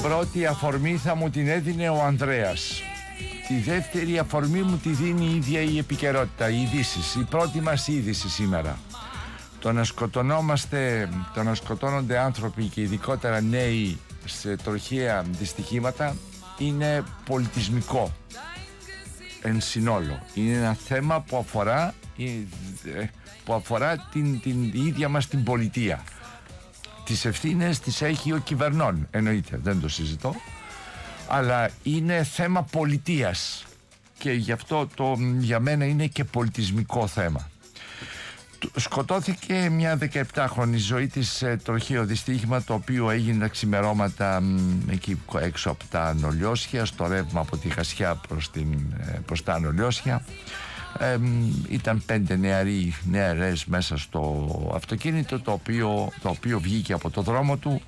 Την πρώτη αφορμή θα μου την έδινε ο Ανδρέας. Τη δεύτερη αφορμή μου τη δίνει η ίδια η επικαιρότητα, οι ειδήσεις. Η πρώτη μας είδηση σήμερα. Το να σκοτώνονται άνθρωποι και ειδικότερα νέοι σε τροχαία δυστυχήματα είναι πολιτισμικό εν συνόλο. Είναι ένα θέμα που αφορά την ίδια μας την πολιτεία. Τις ευθύνες τις έχει ο κυβερνών, εννοείται, δεν το συζητώ, αλλά είναι θέμα πολιτείας και γι' αυτό για μένα είναι και πολιτισμικό θέμα. Σκοτώθηκε μια 17χρονη ζωή της σε τροχαίο δυστύχημα, το οποίο έγινε τα ξημερώματα εκεί έξω από τα Ανολιώσια, στο ρεύμα από τη Χασιά προς τα Ανολιώσια. Ήταν 5 νεαρές μέσα στο αυτοκίνητο, το οποίο βγήκε από το δρόμο του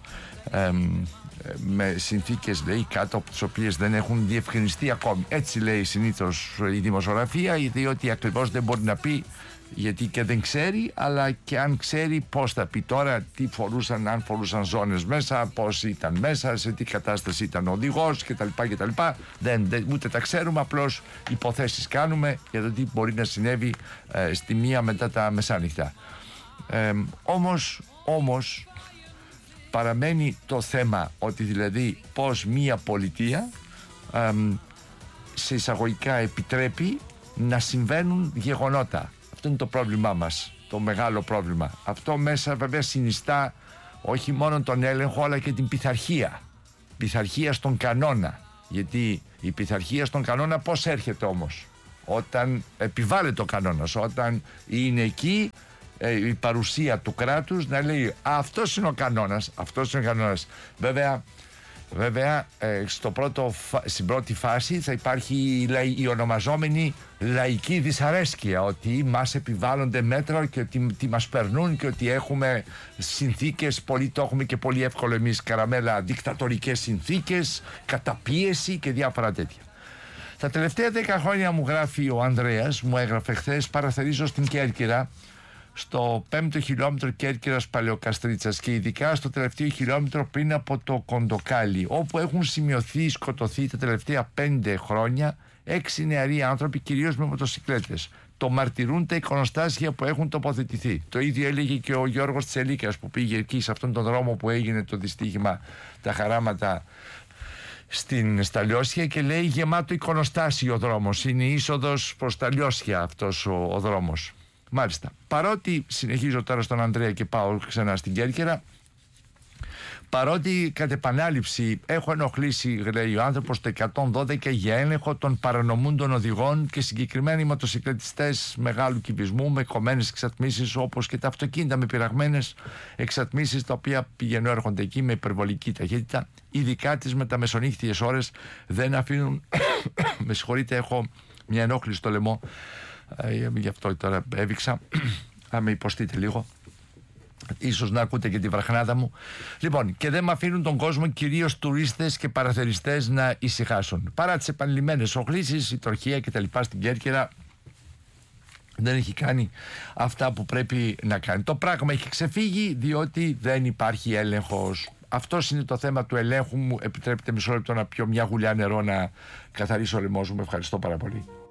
με συνθήκες, λέει, κάτω από τις οποίες δεν έχουν διευκρινιστεί ακόμη. Έτσι λέει συνήθως η δημοσιογραφία, διότι ακριβώς δεν μπορεί να πει, γιατί και δεν ξέρει, αλλά και αν ξέρει πώς θα πει τώρα, τι φορούσαν, αν φορούσαν ζώνες μέσα, πώς ήταν μέσα, σε τι κατάσταση ήταν ο οδηγός κτλ. Ούτε τα ξέρουμε, απλώς υποθέσεις κάνουμε για το τι μπορεί να συνέβη στη μία μετά τα μεσάνυχτα. Όμως παραμένει το θέμα ότι δηλαδή πώς μία πολιτεία σε εισαγωγικά επιτρέπει να συμβαίνουν γεγονότα. Αυτό είναι το πρόβλημά μας, το μεγάλο πρόβλημα. Αυτό μέσα βέβαια συνιστά όχι μόνο τον έλεγχο, αλλά και την πειθαρχία. Πειθαρχία στον κανόνα. Γιατί η πειθαρχία στον κανόνα πώς έρχεται όμως? Όταν επιβάλλεται ο κανόνας, όταν είναι εκεί η παρουσία του κράτους να λέει αυτός είναι ο κανόνας, αυτός είναι ο κανόνας. Βέβαια στην πρώτη φάση θα υπάρχει η ονομαζόμενη λαϊκή δυσαρέσκεια, ότι μας επιβάλλονται μέτρα και ότι μας περνούν και ότι έχουμε συνθήκες, το έχουμε και πολύ εύκολο εμείς, καραμέλα, δικτατορικές συνθήκες, καταπίεση και διάφορα τέτοια. Τα τελευταία 10 χρόνια, μου γράφει ο Ανδρέας, μου έγραφε χθες, παραθερίζω στην Κέρκυρα, στο 5ο χιλιόμετρο Κέρκυρας Παλαιοκαστρίτσας και ειδικά στο τελευταίο χιλιόμετρο πριν από το Κοντοκάλι, όπου έχουν σκοτωθεί τα τελευταία 5 χρόνια 6 νεαροί άνθρωποι, κυρίως με μοτοσικλέτες. Το μαρτυρούν τα εικονοστάσια που έχουν τοποθετηθεί. Το ίδιο έλεγε και ο Γιώργος Τσελίκας, που πήγε εκεί σε αυτόν τον δρόμο που έγινε το δυστύχημα, τα χαράματα στα Λιώσια, και λέει γεμάτο εικονοστάσιο ο δρόμος. Είναι η είσοδος προς τα Λιώσια αυτός ο δρόμος. Μάλιστα, παρότι συνεχίζω τώρα στον Ανδρέα και πάω ξανά στην Κέρκυρα, παρότι κατ' επανάληψη έχω ενοχλήσει, λέει ο άνθρωπος, το 112 για έλεγχο των παρανομούντων οδηγών και συγκεκριμένα οι μοτοσυκλετιστές μεγάλου κυβισμού με κομμένες εξατμίσεις, όπως και τα αυτοκίνητα με πειραγμένες εξατμίσεις, τα οποία πηγαίνουν έρχονται εκεί με υπερβολική ταχύτητα, ειδικά τις μεταμεσονύχτιες ώρες, δεν αφήνουν με συγχωρείτε, έχω μια ενόχληση στο λαιμό, γι' αυτό τώρα έβηξα, θα με υποστείτε λίγο, ίσως να ακούτε και τη βραχνάδα μου. Λοιπόν, και δεν με αφήνουν τον κόσμο, κυρίως τουρίστες και παραθεριστές, να ησυχάσουν. Παρά τις επανειλημμένες οχλήσεις, η τροχαία και τα λοιπά στην Κέρκυρα δεν έχει κάνει αυτά που πρέπει να κάνει. Το πράγμα έχει ξεφύγει διότι δεν υπάρχει έλεγχος. Αυτό είναι το θέμα του ελέγχου. Μου επιτρέπετε μισό λεπτό να πιω μια γουλιά νερό να καθαρίσω ο λαιμός μου. Ευχαριστώ πάρα πολύ.